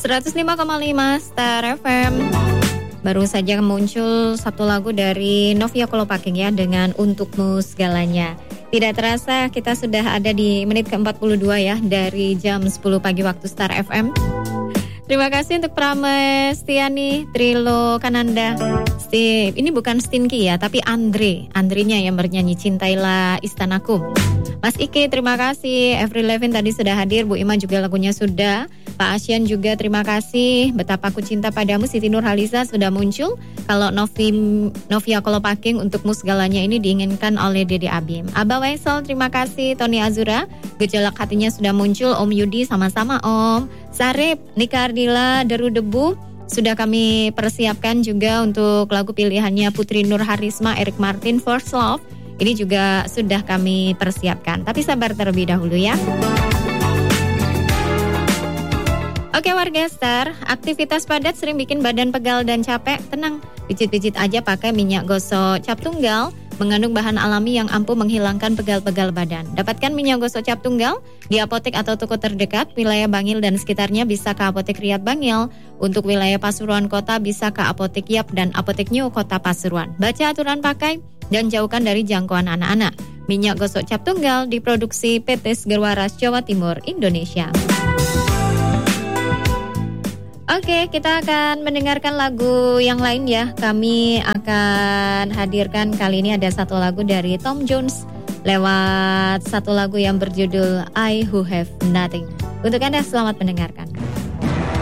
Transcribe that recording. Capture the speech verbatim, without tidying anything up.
seratus lima koma lima Star F M. Baru saja muncul satu lagu dari Novia Kolopaking ya, dengan Untukmu Segalanya. Tidak terasa kita sudah ada di menit ke empat puluh dua ya, dari jam sepuluh pagi waktu Star F M. Terima kasih untuk Prames, Tiani, Trilo, Kananda, Steve. Ini bukan Stinky ya, tapi Andre. Andrenya yang bernyanyi Cintailah Istanaku. Mas Ike, terima kasih. Avril Levin tadi sudah hadir. Bu Ima juga lagunya sudah. Pak Asyan juga terima kasih. Betapa Aku Cinta Padamu, Siti Nurhaliza sudah muncul. Kalau Novi, Novia Kolopaking Untukmu Segalanya ini diinginkan oleh Dede Abim. Abah Wesel terima kasih. Tony Azura, Gejolak Hatinya sudah muncul. Om Yudi sama-sama Om. Sarip, Nika Ardila, Deru Debu sudah kami persiapkan juga untuk lagu pilihannya Putri Nur Harisma, Eric Martin, First Love. Ini juga sudah kami persiapkan. Tapi sabar terlebih dahulu ya. Oke warga Star, aktivitas padat sering bikin badan pegal dan capek. Tenang, pijit-pijit aja pakai minyak gosok cap tunggal. Mengandung bahan alami yang ampuh menghilangkan pegal-pegal badan. Dapatkan minyak gosok cap tunggal di apotek atau toko terdekat. Wilayah Bangil dan sekitarnya bisa ke Apotek Riyad Bangil. Untuk wilayah Pasuruan Kota bisa ke Apotek Yap dan Apotek New Kota Pasuruan. Baca aturan pakai dan jauhkan dari jangkauan anak-anak. Minyak gosok cap tunggal diproduksi P T Segerwaras Jawa Timur, Indonesia. Oke, kita akan mendengarkan lagu yang lain ya. Kami akan hadirkan kali ini ada satu lagu dari Tom Jones lewat satu lagu yang berjudul I Who Have Nothing. Untuk Anda selamat mendengarkan.